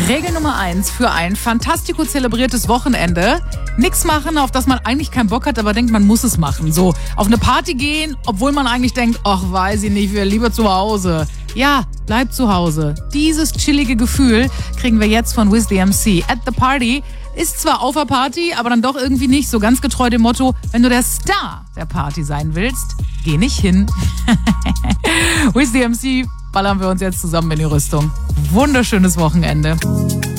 Regel Nummer 1 für ein fantastico zelebriertes Wochenende. Nix machen, auf das man eigentlich keinen Bock hat, aber denkt, man muss es machen. So, auf eine Party gehen, obwohl man eigentlich denkt, ach, weiß ich nicht, ich will lieber zu Hause. Ja, bleib zu Hause. Dieses chillige Gefühl kriegen wir jetzt von Wiz the MC. At the Party ist zwar auf der Party, aber dann doch irgendwie nicht. So ganz getreu dem Motto, wenn du der Star der Party sein willst, geh nicht hin. Wiz the MC ballern wir uns jetzt zusammen in die Rüstung. Wunderschönes Wochenende.